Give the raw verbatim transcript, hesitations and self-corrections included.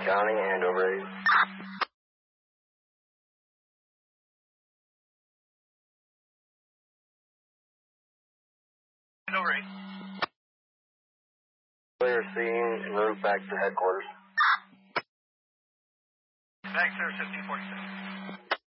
County, Andover eight. Andover eight. Clear scene en route back to headquarters. Back service fifteen forty-six.